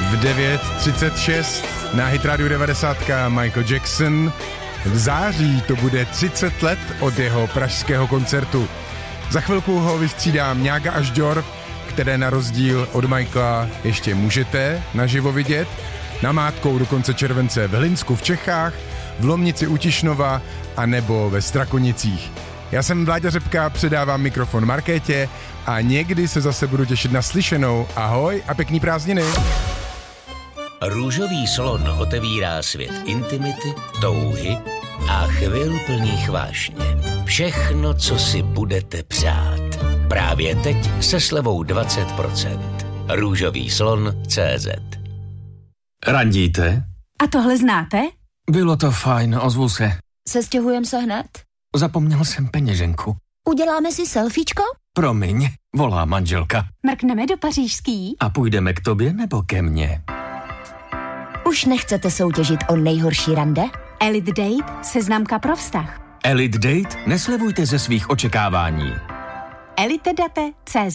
V 9:36 na Hit Radio 90 Michael Jackson. V září to bude 30 let od jeho pražského koncertu. Za chvilku ho vystřídám Niaga a Žďor, které na rozdíl od Michaela ještě můžete naživo vidět. Namátkou do konce července v Hlinsku v Čechách, v Lomnici u Tišnova a nebo ve Strakonicích. Já jsem Vláďa Řepka, předávám mikrofon Markétě a někdy se zase budu těšit na slyšenou. Ahoj a pěkný prázdniny. Růžový slon otevírá svět intimity, touhy a chvil plných vášně. Všechno, co si budete přát. Právě teď se slevou 20%. Růžový slon.cz. Randíte? A tohle znáte? Bylo to fajn, ozvu se. Sestěhujeme se hned? Zapomněl jsem peněženku. Uděláme si selfiečko? Promiň, volá manželka. Mrkneme do pařížský? A půjdeme k tobě nebo ke mně? Už nechcete soutěžit o nejhorší rande? Elite Date, seznamka pro vztah. Elite Date? Neslevujte ze svých očekávání. elitedate.cz.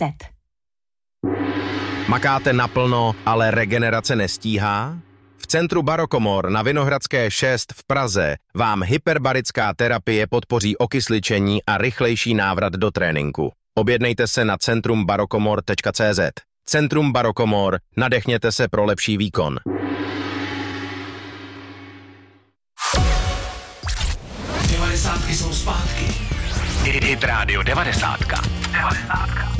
Makáte naplno, ale regenerace nestíhá? V centru Barokomor na Vinohradské 6 v Praze vám hyperbarická terapie podpoří okysličení a rychlejší návrat do tréninku. Objednejte se na centrumbarokomor.cz. Centrum Barokomor. Nadechněte se pro lepší výkon. Jsou zpátky. Hit Radio 90.